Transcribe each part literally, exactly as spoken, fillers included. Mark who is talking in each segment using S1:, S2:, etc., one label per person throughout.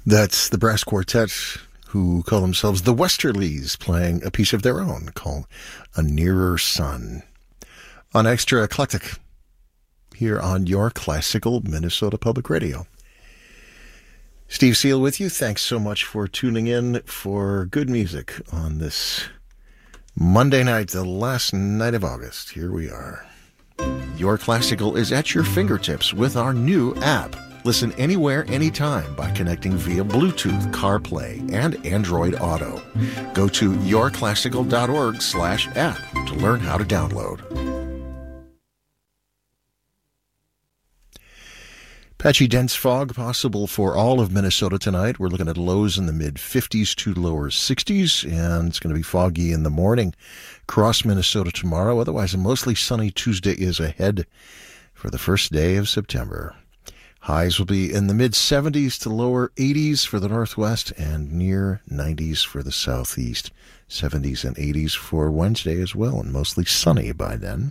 S1: That's the brass quartet who call themselves the Westerlies, playing a piece of their own called A Nearer Sun. On Extra Eclectic, here on your classical Minnesota Public Radio. Steve Seal with you. Thanks so much for tuning in for good music on this Monday night, the last night of August. Here we are. Your Classical is at your fingertips with our new app. Listen anywhere, anytime by connecting via Bluetooth, CarPlay, and Android Auto. Go to yourclassical.org slash app to learn how to download. Patchy dense fog possible for all of Minnesota tonight. We're looking at lows in the mid fifties to lower sixties, and it's going to be foggy in the morning across Minnesota tomorrow. Otherwise, a mostly sunny Tuesday is ahead for the first day of September. Highs will be in the mid seventies to lower eighties for the northwest and near nineties for the southeast. seventies and eighties for Wednesday as well, and mostly sunny by then.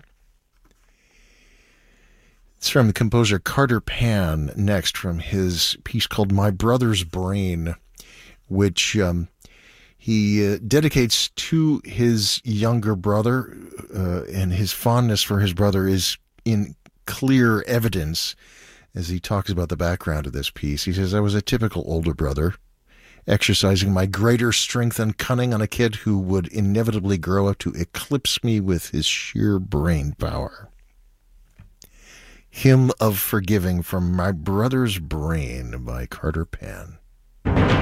S1: It's from the composer Carter Pan next, from his piece called My Brother's Brain, which um, he uh, dedicates to his younger brother, uh, and his fondness for his brother is in clear evidence as he talks about the background of this piece. He says, I was a typical older brother, exercising my greater strength and cunning on a kid who would inevitably grow up to eclipse me with his sheer brain power. Hymn of Forgiving from My Brother's Brain by Carter Pan.